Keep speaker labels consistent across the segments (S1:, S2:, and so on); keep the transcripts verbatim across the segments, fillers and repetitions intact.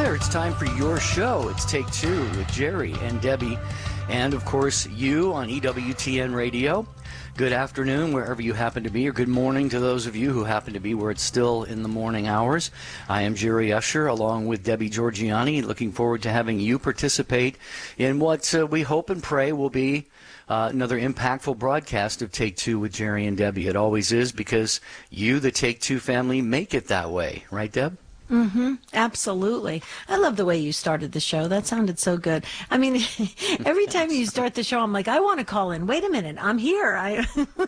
S1: there. It's time for your show. It's Take Two with Jerry and Debbie, and of course you on E W T N Radio. Good afternoon wherever you happen to be, or good morning to those of you who happen to be where it's still in the morning hours. I am Jerry Usher along with Debbie Georgiani, looking forward to having you participate in what uh, we hope and pray will be Uh, another impactful broadcast of Take Two with Jerry and Debbie. It always is, because you, the Take Two family, make it that way. Right, Deb?
S2: Mm-hmm. Absolutely. I love the way you started the show. That sounded so good. I mean, every time you start the show, I'm like, I want to call in. Wait a minute. I'm here. I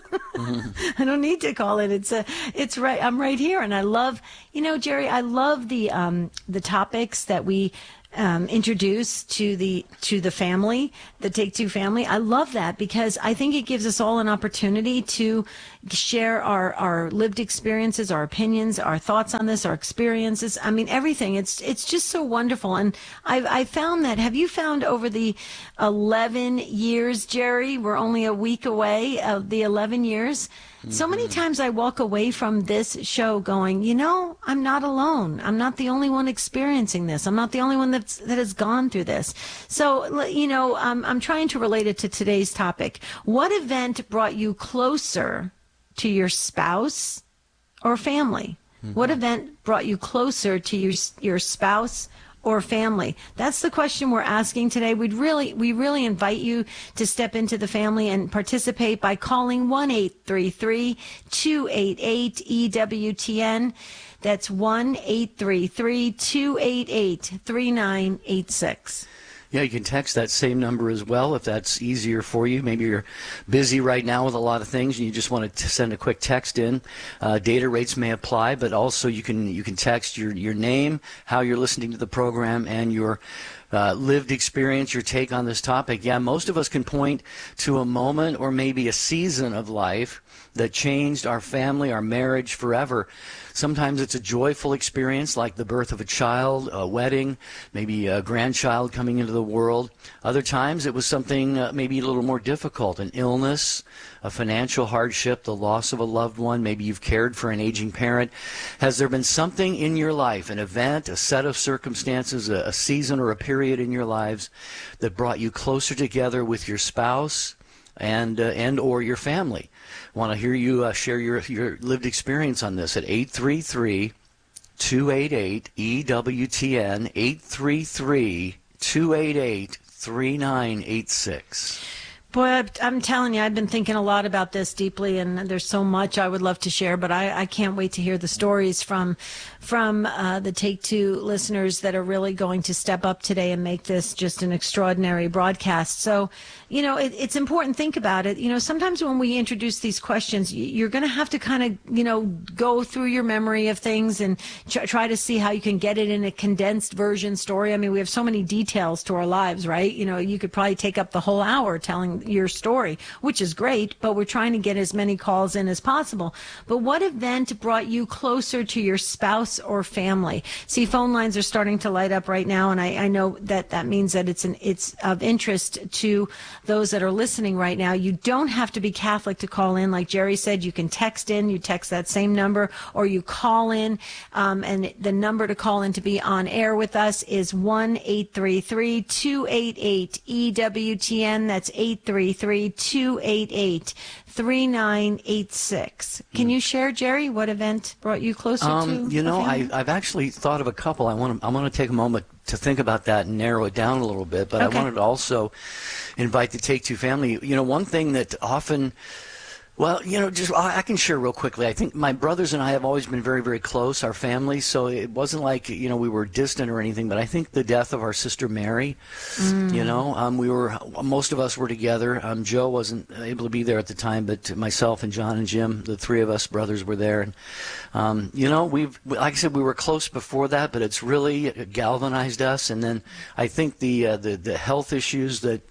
S2: I don't need to call in. It's a, it's right. I'm right here. And I love, you know, Jerry, I love the, um, the topics that we Um, introduce to the to the family, the Take Two family. I love that, because I think it gives us all an opportunity to share our, our lived experiences, our opinions, our thoughts on this, our experiences. I mean, everything. It's it's just so wonderful. And I've I found that. Have you found over the eleven years, Jerry? We're only a week away of the eleven years. So many times I walk away from this show going, you know, I'm not alone. I'm not the only one experiencing this. I'm not the only one that's, that has gone through this. So, you know, um, I'm trying to relate it to today's topic. What event brought you closer to your spouse or family? Mm-hmm. What event brought you closer to your, your spouse or family? That's the question we're asking today. We'd really, we really invite you to step into the family and participate by calling one eight three three, two eight eight, E W T N. That's one eight three three, two eight eight, three nine eight six.
S1: Yeah, you can text that same number as well if that's easier for you. Maybe you're busy right now with a lot of things and you just want to send a quick text in. Uh, data rates may apply, but also you can you can text your, your name, how you're listening to the program, and your uh, lived experience, your take on this topic. Yeah, most of us can point to a moment or maybe a season of life that changed our family, our marriage forever. Sometimes it's a joyful experience, like the birth of a child, a wedding, maybe a grandchild coming into the world. Other times it was something uh, maybe a little more difficult, an illness, a financial hardship, the loss of a loved one. Maybe you've cared for an aging parent. Has there been something in your life, an event, a set of circumstances, a, a season or a period in your lives that brought you closer together with your spouse and uh, and or your family? Want to hear you uh, share your your lived experience on this at eight three three, two eight eight, E W T N, eight three three, two eight eight, three nine eight six.
S2: Boy, I'm telling you, I've been thinking a lot about this deeply, and there's so much I would love to share, but I, I can't wait to hear the stories from from uh, the Take Two listeners that are really going to step up today and make this just an extraordinary broadcast. So, you know, it, it's important. Think about it. You know, sometimes when we introduce these questions, you're going to have to kind of, you know, go through your memory of things and tr- try to see how you can get it in a condensed version story. I mean, we have so many details to our lives, right? You know, you could probably take up the whole hour telling your story, which is great, but we're trying to get as many calls in as possible. But what event brought you closer to your spouse or family? See, phone lines are starting to light up right now, and I, I know that that means that it's an it's of interest to those that are listening right now. You don't have to be Catholic to call in. Like Jerry said, you can text in. You text that same number, or you call in, um, and the number to call in to be on air with us is one eight three three, two eight eight, E W T N. That's eight three three, two eight eight, three nine eight six. Can you share, Jerry, what event brought you closer
S1: um,
S2: to
S1: You know,
S2: I,
S1: I've actually thought of a couple. I want to I want to take a moment to think about that and narrow it down a little bit, but
S2: okay.
S1: I wanted to also invite the Take Two family. You know, one thing that often... Well, you know, just I can share real quickly. I think my brothers and I have always been very, very close, our family, so it wasn't like, you know, we were distant or anything, but I think the death of our sister Mary, mm. you know, um, we were, most of us were together. Um, Joe wasn't able to be there at the time, but myself and John and Jim, the three of us brothers, were there. And, um, you know, we've, like I said, we were close before that, but it's really galvanized us. And then I think the uh, the, the health issues that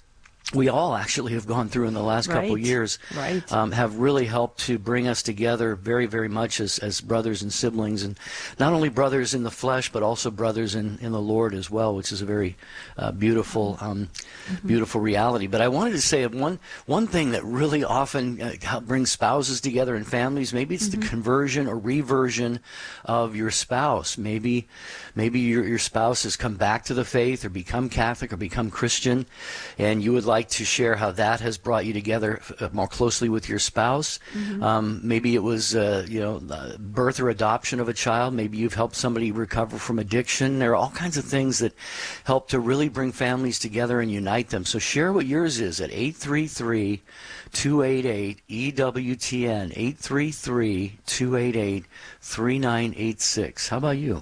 S1: we all actually have gone through in the last couple
S2: Right.
S1: of years,
S2: Right.
S1: um, have really helped to bring us together very, very much as, as brothers and siblings, and not only brothers in the flesh, but also brothers in, in the Lord as well, which is a very uh, beautiful, um,
S2: Mm-hmm.
S1: beautiful reality. But I wanted to say one one thing that really often uh, help brings spouses together and families. Maybe it's
S2: Mm-hmm.
S1: the conversion or reversion of your spouse. Maybe, maybe your your spouse has come back to the faith or become Catholic or become Christian, and you would like to share how that has brought you together uh, more closely with your spouse.
S2: Mm-hmm.
S1: Um, maybe it was, uh, you know, uh, birth or adoption of a child. Maybe you've helped somebody recover from addiction. There are all kinds of things that help to really bring families together and unite them. So share what yours is at eight three three, two eight eight, E W T N, eight three three, two eight eight, three nine eight six. How about you?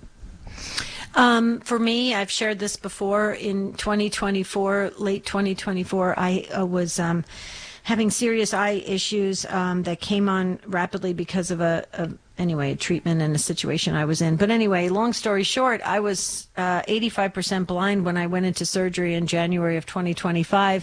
S2: Um, for me, I've shared this before. In twenty twenty-four, late twenty twenty-four, I uh, was um, having serious eye issues um, that came on rapidly because of a, a anyway a treatment and a situation I was in. But anyway, long story short, I was uh, eighty-five percent blind when I went into surgery in January of twenty twenty-five.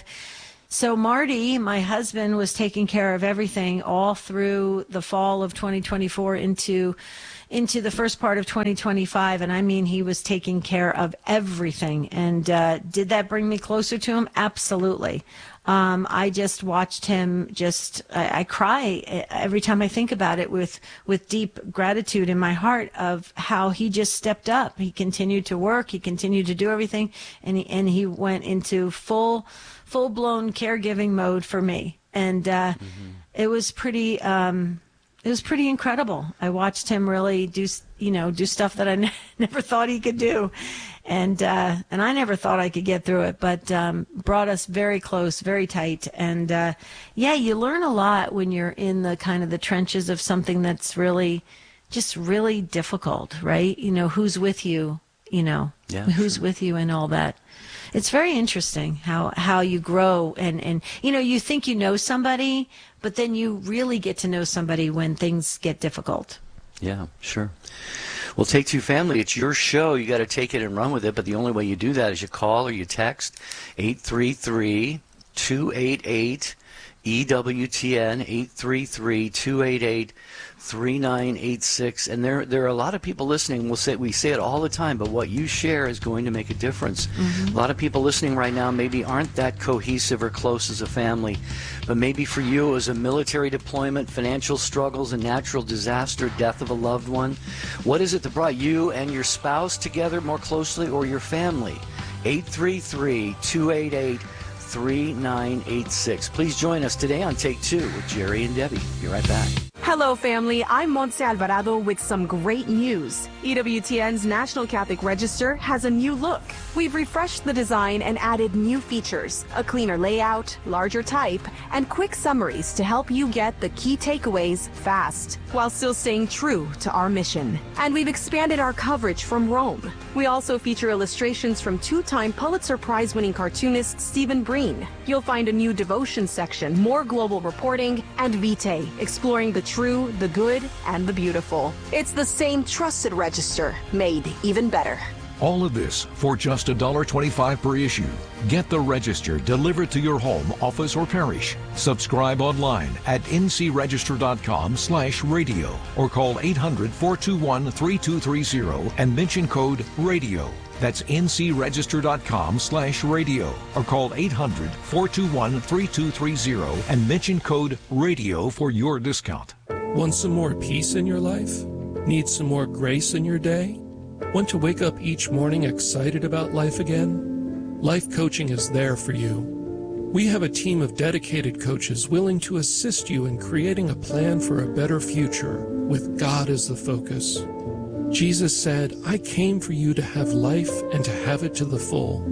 S2: So Marty, my husband, was taking care of everything all through the fall of twenty twenty-four into into the first part of twenty twenty-five. And I mean, he was taking care of everything. And uh, did that bring me closer to him? Absolutely. Um, I just watched him just, I, I cry every time I think about it with, with deep gratitude in my heart of how he just stepped up. He continued to work. He continued to do everything. And he, and he went into full, full blown caregiving mode for me. And, uh, mm-hmm. it was pretty, um, it was pretty incredible. I watched him really do, you know, do stuff that I n- never thought he could do. And, uh, and I never thought I could get through it, but, um, brought us very close, very tight. And, uh, yeah, you learn a lot when you're in the kind of the trenches of something that's really, just really difficult, right? You know, who's with you, you know,
S1: Yeah,
S2: who's
S1: sure.
S2: with you and all that. It's very interesting how, how you grow and, and, you know, you think you know somebody, but then you really get to know somebody when things get difficult.
S1: Yeah, sure. Well, Take Two Family, it's your show. You got to take it and run with it, but the only way you do that is you call or you text eight three three, two eight eight, E W T N, eight three three, two eight eight, three nine eight six. And there there are a lot of people listening. We'll say we say it all the time, but what you share is going to make a difference. Mm-hmm. A lot of people listening right now maybe aren't that cohesive or close as a family, but maybe for you it was a military deployment, financial struggles, a natural disaster, death of a loved one. What is it that brought you and your spouse together more closely, or your family? eight three three, two eight eight, three nine eight six. Please join us today on Take Two with Jerry and Debbie. Be right back.
S3: Hello, family. I'm Montse Alvarado with some great news. E W T N's National Catholic Register has a new look. We've refreshed the design and added new features, a cleaner layout, larger type, and quick summaries to help you get the key takeaways fast, while still staying true to our mission. And we've expanded our coverage from Rome. We also feature illustrations from two-time Pulitzer Prize-winning cartoonist Stephen Breen. You'll find a new devotion section, more global reporting, and Vitae, exploring the true, the good, and the beautiful. It's the same trusted register, made even better.
S4: All of this for just one dollar twenty-five per issue. Get the Register delivered to your home, office, or parish. Subscribe online at ncregister.com slash radio or call eight hundred, four two one, three two three zero and mention code RADIO. That's ncregister.com slash radio or call eight hundred, four two one, three two three zero and mention code RADIO for your discount.
S5: Want some more peace in your life? Need some more grace in your day? Want to wake up each morning excited about life again? Life Coaching is there for you. We have a team of dedicated coaches willing to assist you in creating a plan for a better future with God as the focus. Jesus said, I came for you to have life and to have it to the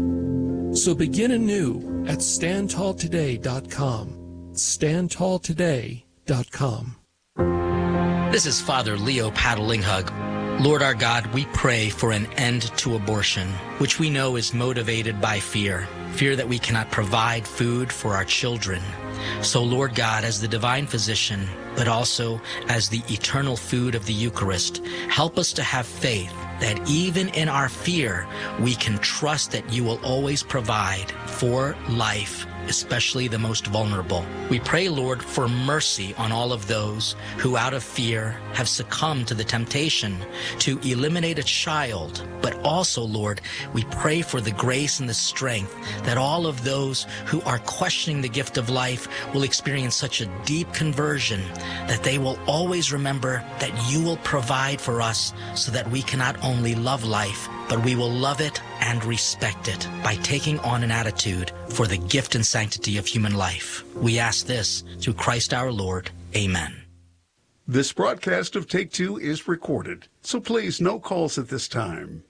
S5: full. So begin anew at stand tall today dot com. stand tall today dot com.
S6: This is Father Leo Paddlinghug. Lord our God, we pray for an end to abortion, which we know is motivated by fear, fear that we cannot provide food for our children. So Lord God, as the divine physician, but also as the eternal food of the Eucharist, help us to have faith that even in our fear, we can trust that you will always provide for life especially the most vulnerable. We pray, Lord, for mercy on all of those who, out of fear, have succumbed to the temptation to eliminate a child. But also, Lord, we pray for the grace and the strength that all of those who are questioning the gift of life will experience such a deep conversion that they will always remember that you will provide for us so that we can not only love life, but we will love it and respect it by taking on an attitude for the gift and sanctity of human life. We ask this through Christ our Lord. Amen.
S7: This broadcast of Take Two is recorded, so please no calls at this time.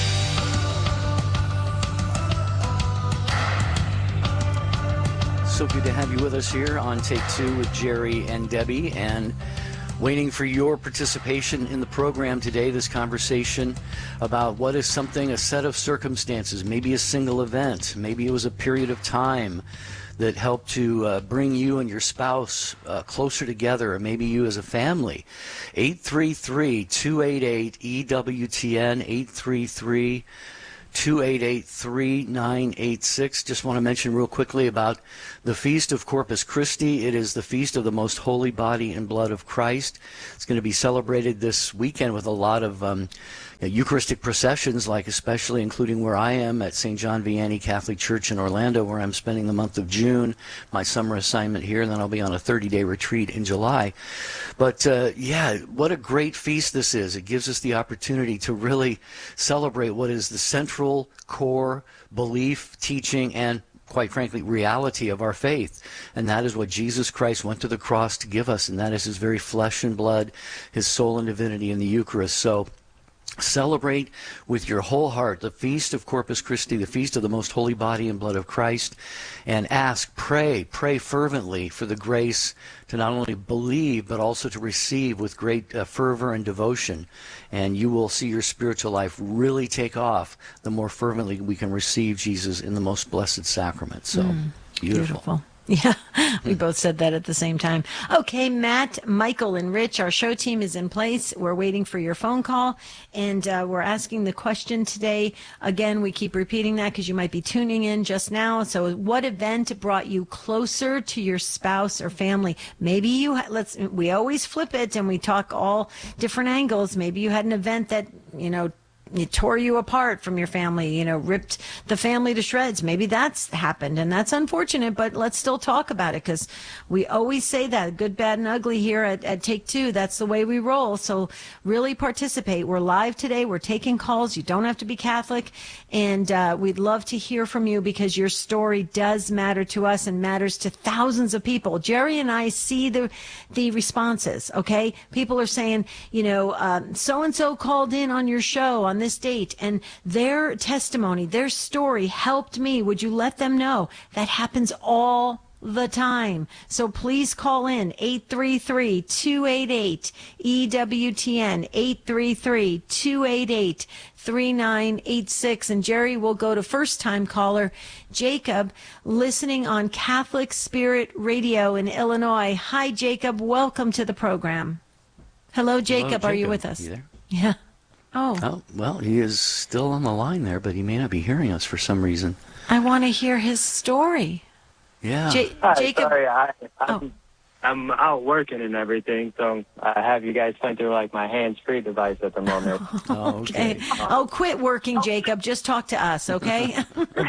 S1: So good to have you with us here on Take Two with Jerry and Debbie, and waiting for your participation in the program today, this conversation about what is something, a set of circumstances, maybe a single event, maybe it was a period of time that helped to uh, bring you and your spouse uh, closer together, or maybe you as a family. eight three three, two eight eight, E W T N, eight three three, two eight eight, three nine eight six. Just want to mention real quickly about the Feast of Corpus Christi. It is the Feast of the Most Holy Body and Blood of Christ. It's going to be celebrated this weekend with a lot of um, Eucharistic processions, like especially including where I am at Saint John Vianney Catholic Church in Orlando, where I'm spending the month of June, my summer assignment here, and then I'll be on a thirty-day retreat in July. But uh, yeah, what a great feast this is. It gives us the opportunity to really celebrate what is the central core belief, teaching, and quite frankly, reality of our faith. And that is what Jesus Christ went to the cross to give us, and that is his very flesh and blood, his soul and divinity in the Eucharist. So celebrate with your whole heart the Feast of Corpus Christi, the Feast of the Most Holy Body and Blood of Christ, and ask, pray, pray fervently for the grace to not only believe, but also to receive with great uh, fervor and devotion. And you will see your spiritual life really take off the more fervently we can receive Jesus in the most blessed sacrament. So, mm, beautiful.
S2: beautiful. Yeah, we both said that at the same time. Okay, Matt, Michael, and Rich, our show team is in place. We're waiting for your phone call, and uh, we're asking the question today. Again, we keep repeating that because you might be tuning in just now. So what event brought you closer to your spouse or family? Maybe you, ha- let's, we always flip it and we talk all different angles. Maybe you had an event that, you know, it tore you apart from your family, you know, ripped the family to shreds. Maybe that's happened, and that's unfortunate, but let's still talk about it, because we always say that, good, bad, and ugly here at, at Take Two. That's the way we roll. So really participate. We're live today. We're taking calls. You don't have to be Catholic, and uh, we'd love to hear from you, because your story does matter to us and matters to thousands of people. Jerry and I see the the responses, okay? People are saying, you know, um, so-and-so called in on your show on this date, and their testimony, their story helped me. Would you let them know? That happens all the time. So please call in eight three three, two eight eight, E W T N, eight three three, two eight eight, three nine eight six. And Jerry will go to first-time caller Jacob, listening on Catholic Spirit Radio in Illinois. Hi, Jacob. Welcome to the program. Hello, Jacob.
S1: Hello, Jacob.
S2: Are you with us?
S1: You there?
S2: Yeah. Oh.
S1: Oh, well, he is still on the line there, but he may not be hearing us for some reason.
S2: I want to hear his story.
S1: Yeah.
S2: J-
S8: Hi,
S2: Jacob.
S8: sorry, I, I'm,
S2: oh.
S8: I'm out working and everything, so I have you guys sent through like my hands-free device at the moment.
S1: Oh, okay.
S2: okay. Oh, quit working, Jacob. Just talk to us, okay?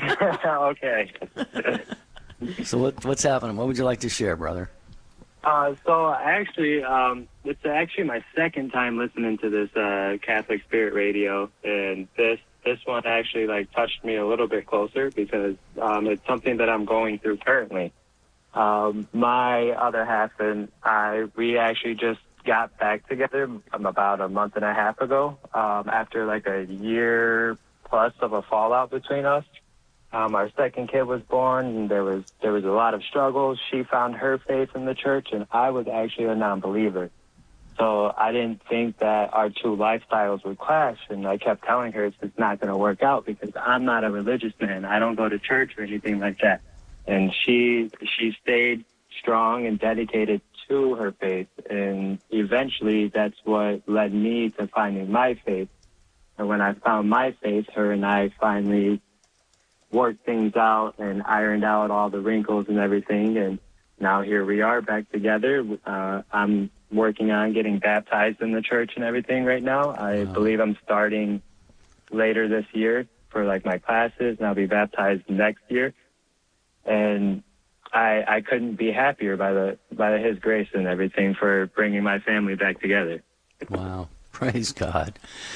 S8: Okay.
S1: So what, what's happening? What would you like to share, brother?
S8: Uh, so actually, um, it's actually my second time listening to this uh, Catholic Spirit Radio, and this this one actually like touched me a little bit closer, because um, it's something that I'm going through currently. Um, my other half and I, we actually just got back together about a month and a half ago, um, after like a year plus of a fallout between us. Um, our second kid was born, and there was there was a lot of struggles. She found her faith in the church, and I was actually a non-believer. So I didn't think that our two lifestyles would clash, and I kept telling her it's just not going to work out, because I'm not a religious man. I don't go to church or anything like that. And she she stayed strong and dedicated to her faith, and eventually that's what led me to finding my faith. And when I found my faith, her and I finally worked things out and ironed out all the wrinkles and everything. And now here we are back together. Uh, I'm working on getting baptized in the church and everything right now. I wow. believe I'm starting later this year for like my classes, and I'll be baptized next year. And I I couldn't be happier by the by His grace and everything for bringing my family back together.
S1: Wow. Praise God.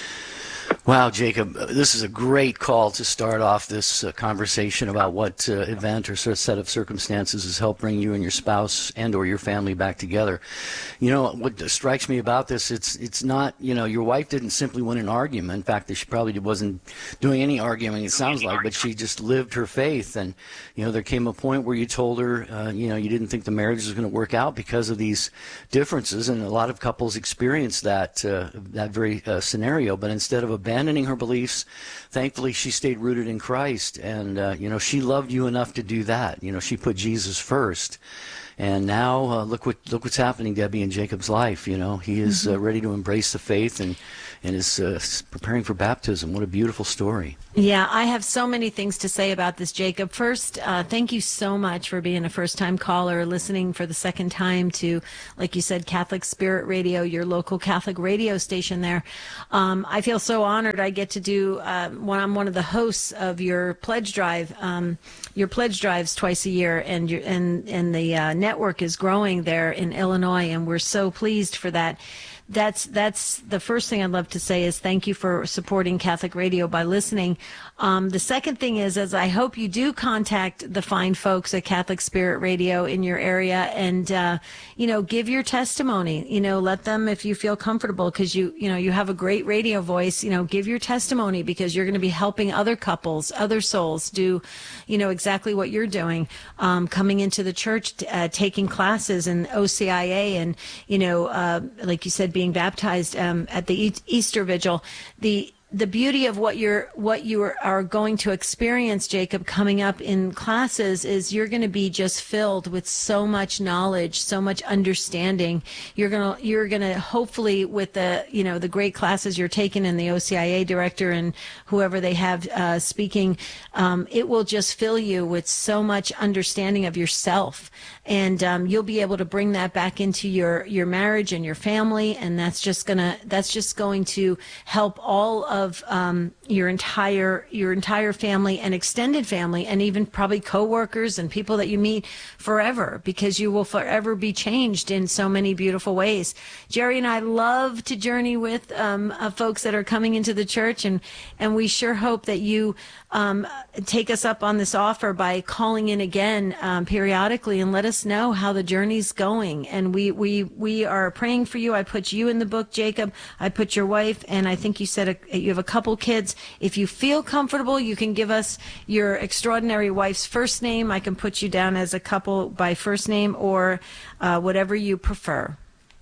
S1: Wow, Jacob, this is a great call to start off this uh, conversation about what uh, event or sort of set of circumstances has helped bring you and your spouse and or your family back together. You know, what strikes me about this, it's it's not, you know, your wife didn't simply win an argument. In fact, she probably wasn't doing any arguing, it sounds like, but she just lived her faith. And, you know, there came a point where you told her, uh, you know, you didn't think the marriage was going to work out because of these differences. And a lot of couples experience that, uh, that very uh, scenario. But instead of abandoning Abandoning her beliefs, thankfully she stayed rooted in Christ, and uh, you know, she loved you enough to do that. You know, she put Jesus first, and now uh, look what look what's happening, Debbie, in Jacob's life. You know, he is mm-hmm. uh, ready to embrace the faith and and is uh, preparing for baptism. What a beautiful story.
S2: Yeah, I have so many things to say about this, Jacob. First, uh, thank you so much for being a first-time caller, listening for the second time to, like you said, Catholic Spirit Radio, your local Catholic radio station there. Um, I feel so honored I get to do, uh, when I'm one of the hosts of your pledge drive, um, your pledge drives twice a year, and, your, and, and the uh, network is growing there in Illinois, and we're so pleased for that. That's that's the first thing I'd love to say is thank you for supporting Catholic Radio by listening. Um, the second thing is, is I hope you do contact the fine folks at Catholic Spirit Radio in your area and, uh, you know, give your testimony. You know, let them, if you feel comfortable, because you, you know, you have a great radio voice, you know, give your testimony because you're going to be helping other couples, other souls do, you know, exactly what you're doing, um, coming into the church, uh, taking classes in O C I A and, you know, uh, like you said, being baptized um, at the e- Easter Vigil. The the beauty of what you're what you are, are going to experience, Jacob, coming up in classes is you're going to be just filled with so much knowledge, so much understanding. You're gonna you're gonna hopefully with the you know the great classes you're taking and the O C I A director and whoever they have uh, speaking, um, it will just fill you with so much understanding of yourself, and um, you'll be able to bring that back into your your marriage and your family, and that's just gonna that's just going to help all of Of um, your entire your entire family and extended family, and even probably coworkers and people that you meet forever, because you will forever be changed in so many beautiful ways. Jerry and I love to journey with um, uh, folks that are coming into the church, and and we sure hope that you um, take us up on this offer by calling in again um, periodically and let us know how the journey's going. And we we we are praying for you. I put you in the book, Jacob. I put your wife, and I think you said a, you have a couple kids. If you feel comfortable, you can give us your extraordinary wife's first name. I can put you down as a couple by first name, or uh, whatever you prefer.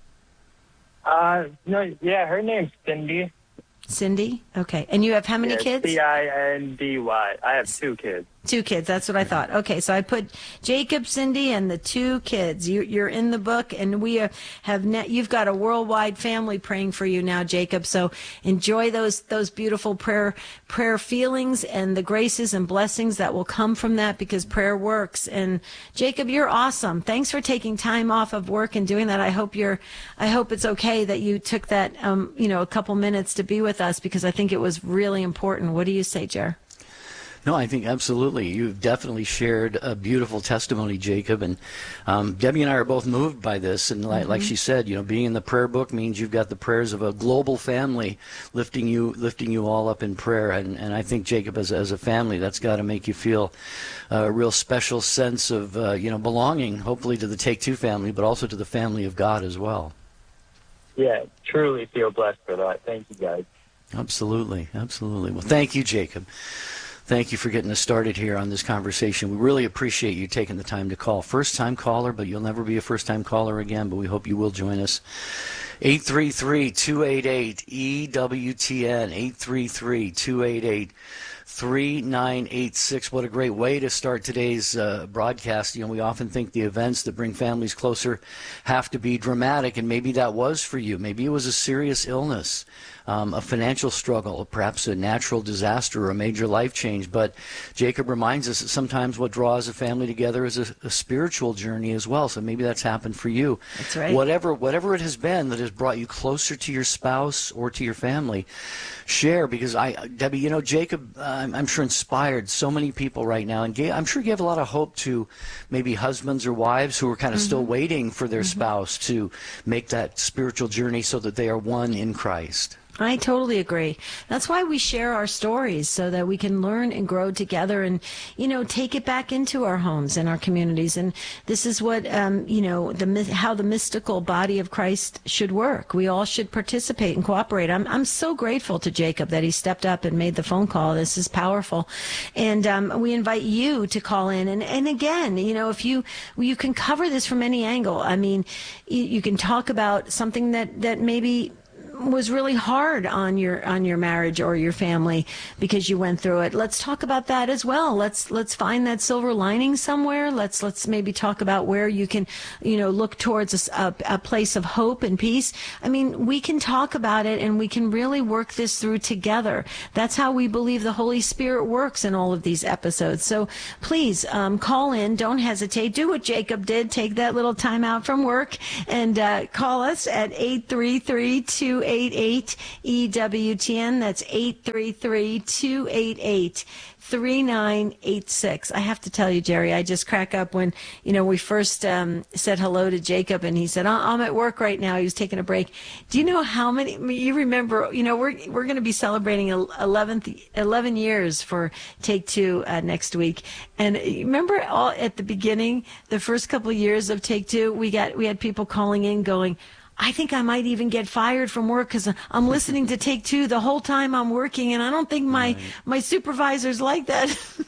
S8: Uh, no, yeah, her name's Cindy.
S2: Cindy? Okay. And you have how many
S8: yeah,
S2: kids?
S8: C I N D Y. I have two kids.
S2: Two kids. That's what I thought. Okay, so I put Jacob, Cindy, and the two kids. You, you're in the book, and we are, have net, you've got a worldwide family praying for you now, Jacob. So enjoy those those beautiful prayer prayer feelings and the graces and blessings that will come from that, because prayer works. And Jacob, you're awesome. Thanks for taking time off of work and doing that. I hope you're. I hope it's okay that you took that um you know a couple minutes to be with us, because I think it was really important. What do you say, Jer?
S1: No, I think absolutely. You've definitely shared a beautiful testimony, Jacob. And um, Debbie and I are both moved by this. And like, mm-hmm. like she said, you know, being in the prayer book means you've got the prayers of a global family lifting you lifting you all up in prayer. And, and I think, Jacob, as, as a family, that's got to make you feel a real special sense of, uh, you know, belonging, hopefully to the Take Two family, but also to the family of God as well.
S8: Yeah, truly feel blessed for that. Thank you, guys.
S1: Absolutely. Absolutely. Well, thank you, Jacob. Thank you for getting us started here on this conversation. We really appreciate you taking the time to call. First-time caller, but you'll never be a first-time caller again, but we hope you will join us. eight three three, two eight eight, E W T N, eight three three, two eight eight, three nine eight six. What a great way to start today's uh, broadcast. You know, we often think the events that bring families closer have to be dramatic, and maybe that was for you. Maybe it was a serious illness, um, a financial struggle, perhaps a natural disaster or a major life change. But Jacob reminds us that sometimes what draws a family together is a, a spiritual journey as well. So maybe that's happened for you.
S2: That's right.
S1: Whatever, whatever it has been that has brought you closer to your spouse or to your family, share. Because I, Debbie, you know, Jacob, uh, I'm, I'm sure inspired so many people right now, and gave, I'm sure gave a lot of hope to maybe husbands or wives who are kind of mm-hmm. still waiting for their mm-hmm. spouse to make that spiritual journey so that they are one in Christ.
S2: I totally agree. That's why we share our stories, so that we can learn and grow together and, you know, take it back into our homes and our communities. And this is what, um, you know, the how the mystical body of Christ should work. We all should participate and cooperate. I'm I'm so grateful to Jacob that he stepped up and made the phone call. This is powerful. And um, we invite you to call in. And, and again, you know, if you you can cover this from any angle. I mean, you, you can talk about something that, that maybe was really hard on your on your marriage or your family because you went through it. Let's talk about that as well. Let's let's find that silver lining somewhere. Let's let's maybe talk about where you can, you know, look towards a, a, a place of hope and peace. I mean, we can talk about it and we can really work this through together. That's how we believe the Holy Spirit works in all of these episodes. So please um, call in. Don't hesitate. Do what Jacob did. Take that little time out from work and uh, call us at eight three three, two eight eight, E W T N. That's eight three three, two eight eight, three nine eight six. I have to tell you, Jerry, I just crack up when, you know, we first um, said hello to Jacob and he said, I'm at work right now. He was taking a break. Do you know how many, you remember, you know, we're we're going to be celebrating eleventh, eleven years for Take Two uh, next week. And remember all at the beginning, the first couple of years of Take Two, we got we had people calling in going, I think I might even get fired from work because I'm listening to Take Two the whole time I'm working, and I don't think my, right. my supervisors like that.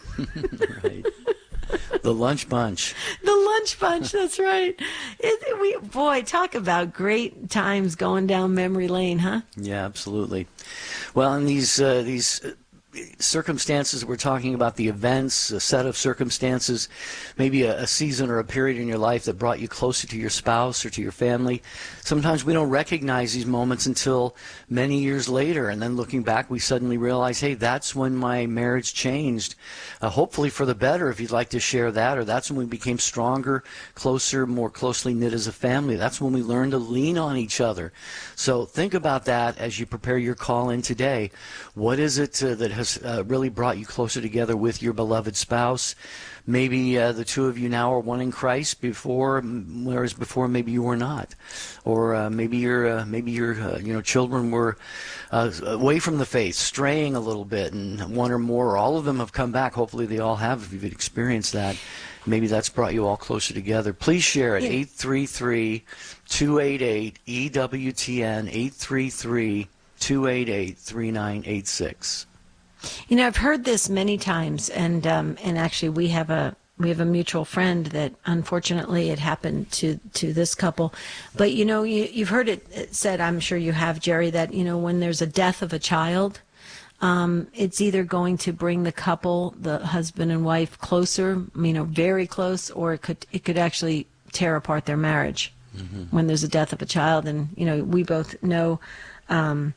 S1: Right. The lunch bunch.
S2: The lunch bunch, that's right. It, we, boy, talk about great times going down memory lane, huh?
S1: Yeah, absolutely. Well, and these uh, these. Uh, circumstances we're talking about, the events, a set of circumstances, maybe a, a season or a period in your life that brought you closer to your spouse or to your family. Sometimes we don't recognize these moments until many years later, and then looking back we suddenly realize, hey, that's when my marriage changed, uh, hopefully for the better, if you'd like to share that. Or that's when we became stronger, closer, more closely knit as a family. That's when we learned to lean on each other. So think about that as you prepare your call in today. What is it uh, that has Uh, really brought you closer together with your beloved spouse? Maybe uh, the two of you now are one in Christ, before, whereas before maybe you were not, or uh, maybe your uh, maybe your uh, you know children were uh, away from the faith, straying a little bit, and one or more, or all of them have come back. Hopefully, they all have. If you've experienced that, maybe that's brought you all closer together. Please share at yeah. eight three three, two eight eight, E W T N, eight three three, two eight eight, three nine eight six.
S2: You know, I've heard this many times, and um, and actually we have a we have a mutual friend that unfortunately it happened to, to this couple. But you know, you, you've heard it said, I'm sure you have, Jerry, that you know when there's a death of a child, um, it's either going to bring the couple, the husband and wife, closer, you know, very close, or it could it could actually tear apart their marriage mm-hmm. when there's a death of a child. And you know, we both know. Um,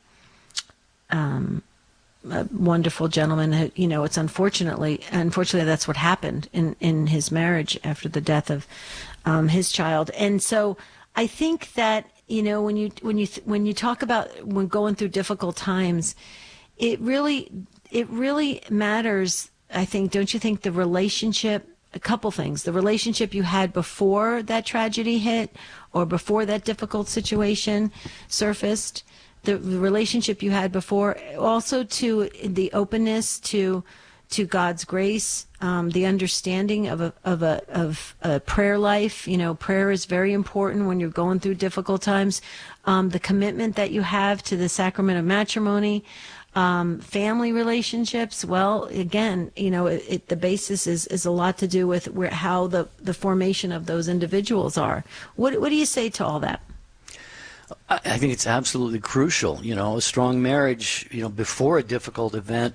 S2: um, a wonderful gentleman who, you know, it's unfortunately, unfortunately that's what happened in, in his marriage after the death of um, his child. And so I think that, you know, when you, when you, when you talk about when going through difficult times, it really, it really matters. I think, don't you think the relationship, a couple things, the relationship you had before that tragedy hit or before that difficult situation surfaced, the relationship you had before, also to the openness to to God's grace, um, the understanding of a of a of a prayer life. You know, prayer is very important when you're going through difficult times. Um, the commitment that you have to the sacrament of matrimony, um, family relationships. Well, again, you know, it, it, the basis is is a lot to do with where how the the formation of those individuals are. What what do you say to all that?
S1: I, I think it's absolutely crucial. You know, a strong marriage, you know, before a difficult event,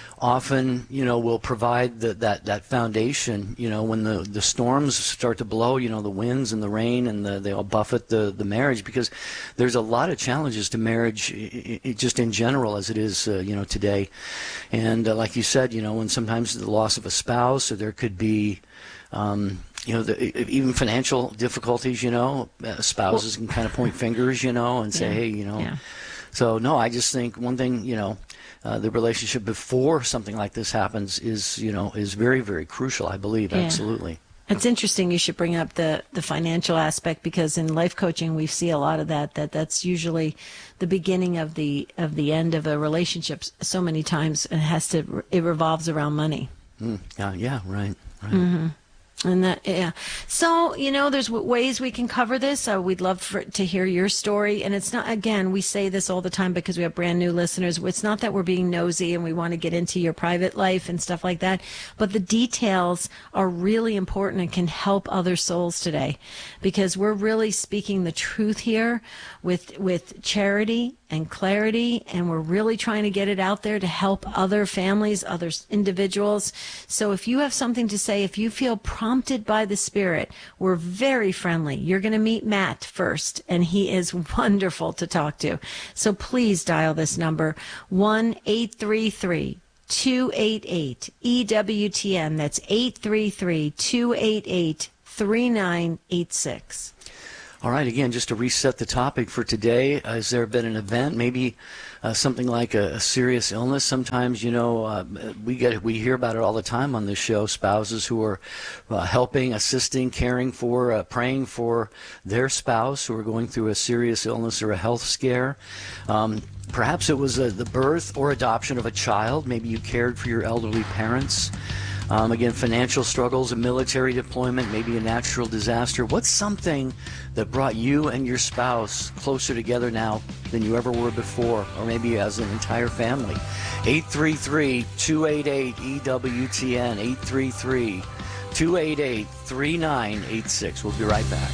S1: often, you know, will provide the, that, that foundation, you know, when the, the storms start to blow, you know, the winds and the rain and the, they all buffet the, the marriage, because there's a lot of challenges to marriage I, I, just in general as it is, uh, you know, today. And uh, like you said, you know, when sometimes the loss of a spouse, or there could be, um, you know, the, even financial difficulties, you know, uh, spouses well, can kind of point fingers, you know, and say, yeah, hey, you know. Yeah. So, no, I just think one thing, you know, Uh, the relationship before something like this happens is, you know, is very, very crucial, I believe. Yeah. Absolutely.
S2: It's interesting you should bring up the, the financial aspect, because in life coaching we see a lot of that, that that's usually the beginning of the of the end of a relationship so many times. It has to, it revolves around money.
S1: Mm, uh, yeah, right, right.
S2: Mm-hmm. And that, yeah. So, you know, there's w- ways we can cover this. Uh, we'd love for, to hear your story. And it's not, again, we say this all the time because we have brand new listeners. It's not that we're being nosy and we want to get into your private life and stuff like that, but the details are really important and can help other souls today, because we're really speaking the truth here with, with charity and clarity, and we're really trying to get it out there to help other families, other individuals. So if you have something to say, if you feel prompted by the Spirit, we're very friendly. You're going to meet Matt first, and he is wonderful to talk to. So please dial this number, one eight three three, two eight eight, E W T N. That's eight three three, two eight eight, three nine eight six.
S1: All right, again, just to reset the topic for today, uh, has there been an event, maybe uh, something like a, a serious illness? Sometimes, you know, uh, we get we hear about it all the time on this show, spouses who are uh, helping, assisting, caring for, uh, praying for their spouse who are going through a serious illness or a health scare. Um, perhaps it was uh, the birth or adoption of a child. Maybe you cared for your elderly parents. Um, again, financial struggles, a military deployment, maybe a natural disaster. What's something that brought you and your spouse closer together now than you ever were before, or maybe as an entire family? eight three three, two eight eight, E W T N, eight three three, two eight eight, three nine eight six. We'll be right back.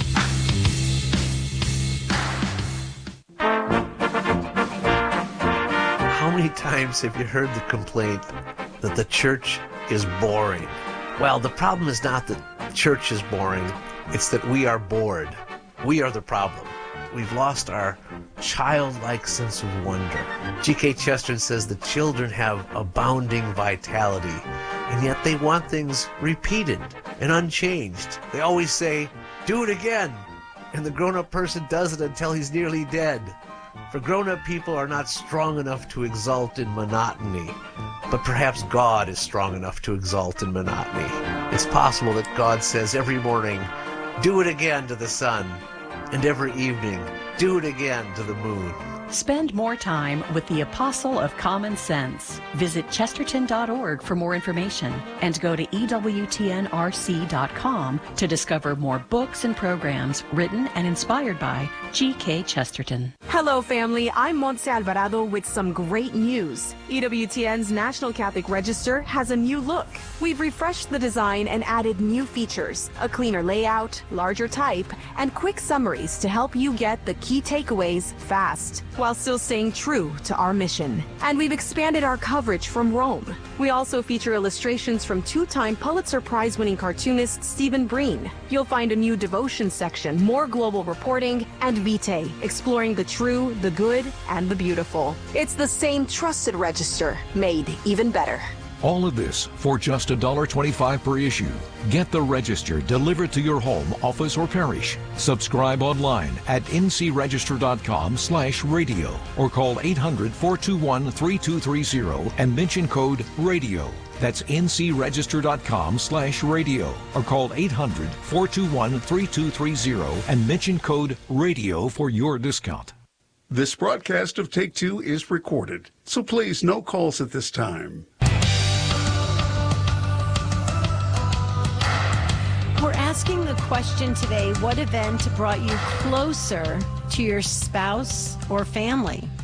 S9: How many times have you heard the complaint that the church is boring? Well, the problem is not that church is boring, it's that we are bored. We are the problem. We've lost our childlike sense of wonder. G K Chesterton says the children have abounding vitality, and yet they want things repeated and unchanged. They always say, do it again, and the grown-up person does it until he's nearly dead. For grown-up people are not strong enough to exult in monotony, but perhaps God is strong enough to exult in monotony. It's possible that God says every morning, do it again to the sun, and every evening, do it again to the moon.
S10: Spend more time with the Apostle of Common Sense. Visit Chesterton dot org for more information, and go to E W T N R C dot com to discover more books and programs written and inspired by G K Chesterton.
S3: Hello, family. I'm Montse Alvarado with some great news. E W T N's National Catholic Register has a new look. We've refreshed the design and added new features, a cleaner layout, larger type, and quick summaries to help you get the key takeaways fast, while still staying true to our mission. And we've expanded our coverage from Rome. We also feature illustrations from two-time Pulitzer Prize-winning cartoonist Stephen Breen. You'll find a new devotion section, more global reporting, and Vitae, exploring the true, the good, and the beautiful. It's the same trusted register, made even better.
S4: All of this for just one dollar twenty-five per issue. Get the Register delivered to your home, office, or parish. Subscribe online at N C register dot com slash radio or call eight hundred, four two one, three two three zero and mention code RADIO. That's N C register dot com slash radio or call eight hundred, four two one, three two three zero and mention code RADIO for your discount.
S7: This broadcast of Take Two is recorded, so please no calls at this time.
S2: We're asking the question today, what event brought you closer to your spouse or family?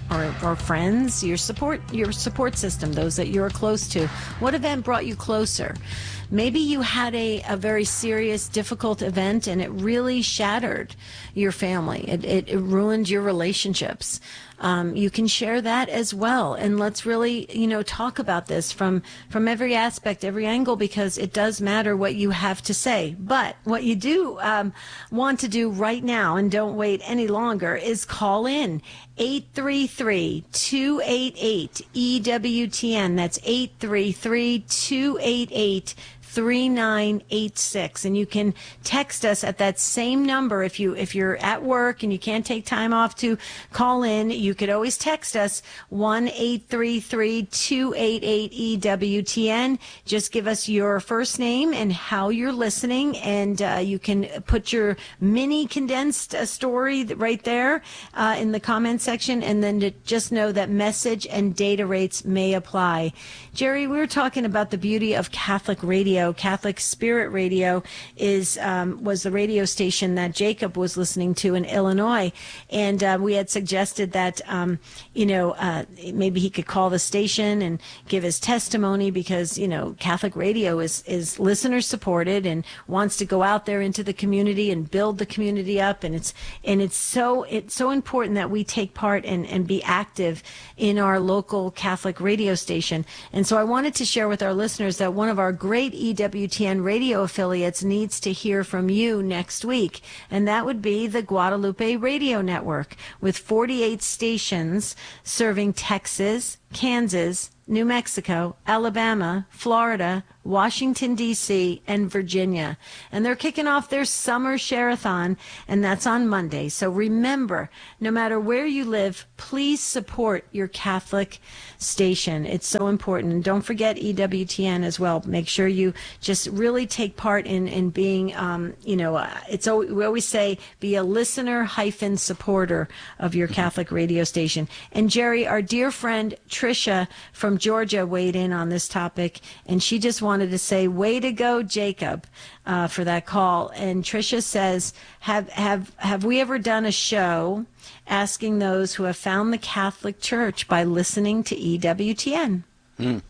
S2: or, or friends, your support, your support system, those that you're close to. What event brought you closer? Maybe you had a, a very serious, difficult event and it really shattered your family. It, it, it ruined your relationships. Um, you can share that as well. And let's really, you know, talk about this from, from every aspect, every angle, because it does matter what you have to say. But what you do um, want to do right now, and don't wait any longer, is call in eight three three, two eight eight, E W T N. That's eight three three, two eight eight, three nine eight six, and you can text us at that same number. If you if you're at work and you can't take time off to call in, you could always text us one eight three three, two eight eight, E W T N. Just give us your first name and how you're listening, and uh, you can put your mini condensed uh, story right there uh, in the comment section, and then to just know that message and data rates may apply. Jerry, we were talking about the beauty of Catholic radio. Catholic Spirit Radio is um, was the radio station that Jacob was listening to in Illinois, and uh, we had suggested that um, you know uh, maybe he could call the station and give his testimony, because you know Catholic radio is is listener supported and wants to go out there into the community and build the community up, and it's and it's so it's so important that we take part and and be active in our local Catholic radio station. And so I wanted to share with our listeners that one of our great E W T N radio affiliates needs to hear from you next week, and that would be the Guadalupe Radio Network, with forty-eight stations serving Texas, Kansas, New Mexico, Alabama, Florida, Washington, D C, and Virginia. And they're kicking off their summer share-a-thon, and that's on Monday. So remember, no matter where you live, please support your Catholic station. It's so important. And don't forget E W T N as well. Make sure you just really take part in, in being, um, you know, uh, it's always, we always say, be a listener hyphen supporter of your Catholic radio station. And Jerry, our dear friend Tricia from Georgia weighed in on this topic, and she just wanted to say, way to go, Jacob, uh, for that call. And Tricia says, have have have we ever done a show asking those who have found the Catholic Church by listening to E W T N?
S1: Mm.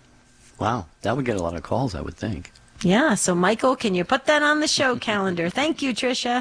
S1: Wow, that would get a lot of calls, I would think.
S2: Yeah, so Michael, can you put that on the show calendar? Thank you, Tricia.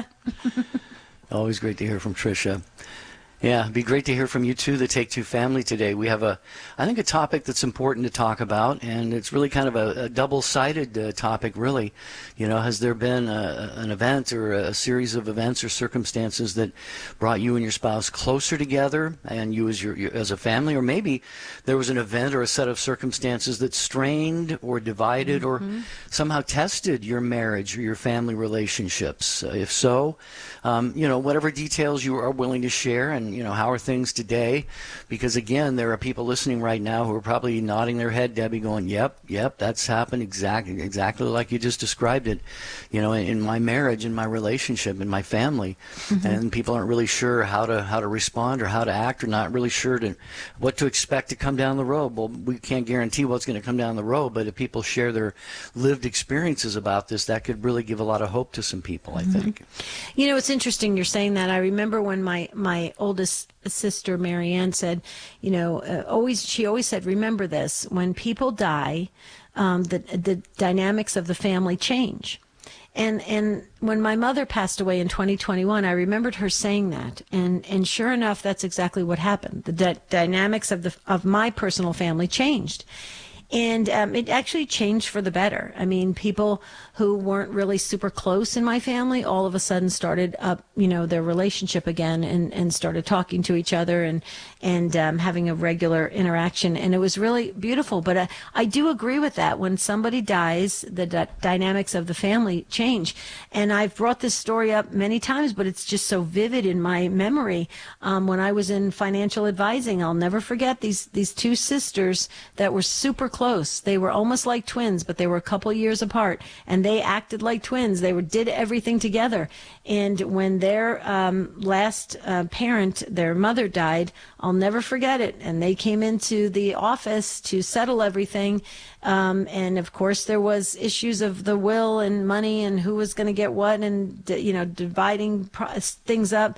S1: Always great to hear from Tricia. Yeah, it'd be great to hear from you too, the Take Two family today. We have a, I think, a topic that's important to talk about, and it's really kind of a, a double-sided uh, topic, really. You know, has there been a, an event or a series of events or circumstances that brought you and your spouse closer together, and you as your, your as a family, or maybe there was an event or a set of circumstances that strained or divided mm-hmm. or somehow tested your marriage or your family relationships? Uh, if so, um, you know, whatever details you are willing to share, and you know, how are things today? Because again, there are people listening right now who are probably nodding their head, Debbie, going, yep, yep, that's happened exactly, exactly like you just described it, you know, in, in my marriage, in my relationship, in my family. Mm-hmm. And people aren't really sure how to how to respond or how to act, or not really sure to what to expect to come down the road. Well, we can't guarantee what's going to come down the road, but if people share their lived experiences about this, that could really give a lot of hope to some people, I mm-hmm. think.
S2: You know, it's interesting you're saying that. I remember when my, my oldest sister Marianne said, you know, uh, always she always said, remember this: when people die, um, the the dynamics of the family change. And and when my mother passed away in twenty twenty-one, I remembered her saying that, and and sure enough, that's exactly what happened. The d- dynamics of the of my personal family changed. And um, it actually changed for the better. I mean, people who weren't really super close in my family all of a sudden started up, you know, their relationship again, and, and started talking to each other and and um, having a regular interaction. And it was really beautiful. But uh, I do agree with that. When somebody dies, the d- dynamics of the family change. And I've brought this story up many times, but it's just so vivid in my memory. Um, when I was in financial advising, I'll never forget these these two sisters that were super close. They were almost like twins, but they were a couple years apart, and they acted like twins. They were did everything together. And when their um, last uh, parent, their mother, died, I'll never forget it. And they came into the office to settle everything. Um, and of course, there was issues of the will and money and who was going to get what, and you know, dividing things up.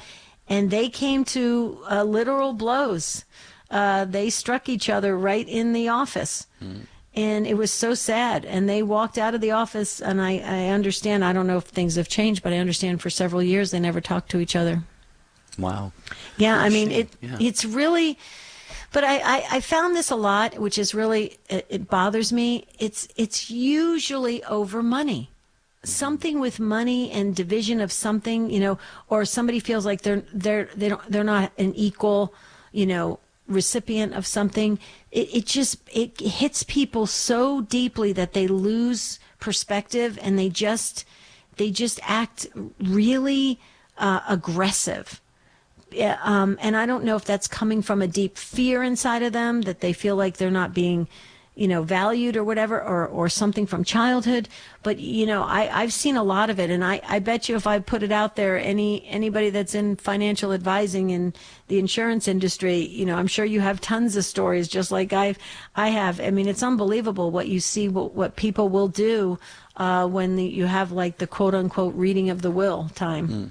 S2: and they came to uh, literal blows. Uh, they struck each other right in the office. Mm. And it was so sad. And they walked out of the office, and I, I understand, I don't know if things have changed, but I understand for several years they never talked to each other.
S1: Wow.
S2: Yeah, I mean, it
S1: yeah.
S2: it's really, but I, I, I found this a lot, which is really, it, it bothers me. It's it's usually over money. Something with money and division of something, you know, or somebody feels like they're they're they don't they're not an equal, you know, recipient of something. It it just it hits people so deeply that they lose perspective, and they just they just act really uh, aggressive. Yeah, um, and I don't know if that's coming from a deep fear inside of them, that they feel like they're not being, you know, valued or whatever, or, or something from childhood. But, you know, I, I've seen a lot of it. And I, I bet you if I put it out there, any anybody that's in financial advising in the insurance industry, you know, I'm sure you have tons of stories just like I've, I have. I mean, it's unbelievable what you see, what, what people will do uh, when the, you have like the quote unquote reading of the will time.
S1: Mm.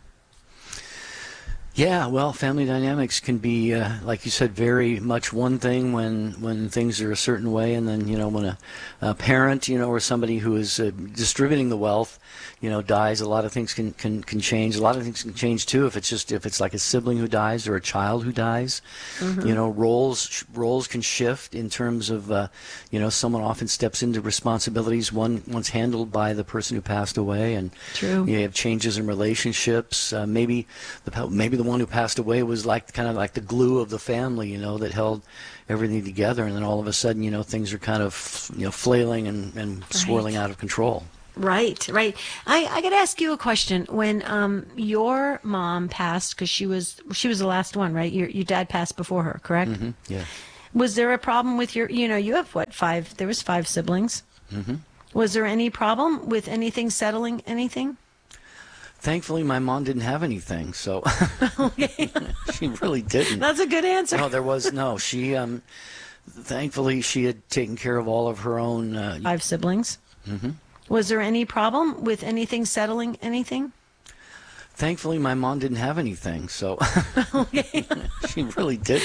S1: Yeah, well, family dynamics can be, uh, like you said, very much one thing when when things are a certain way, and then, you know, when a, a parent, you know, or somebody who is uh, distributing the wealth, you know, dies, a lot of things can, can, can change. A lot of things can change, too, if it's just, if it's like a sibling who dies or a child who dies. Mm-hmm. You know, roles roles can shift in terms of, uh, you know, someone often steps into responsibilities one once handled by the person who passed away, and
S2: True.
S1: You have changes in relationships. Uh, maybe the maybe the one who passed away was like kind of like the glue of the family, you know, that held everything together, and then all of a sudden, you know, things are kind of, you know, flailing and, and right. swirling out of control.
S2: Right, right. I, I got to ask you a question. When um your mom passed, because she was she was the last one, right? Your your dad passed before her, correct?
S1: Mm-hmm. Yeah.
S2: Was there a problem with your? You know, you have what five? There was five siblings.
S1: Mm-hmm.
S2: Was there any problem with anything settling anything?
S1: Thankfully, my mom didn't have anything, so
S2: okay.
S1: She really didn't.
S2: That's a good answer.
S1: No, there was no. She, um, thankfully, she had taken care of all of her own. Uh,
S2: Five siblings.
S1: Mm-hmm.
S2: Was there any problem with anything settling anything?
S1: Thankfully, my mom didn't have anything, so okay. She really didn't.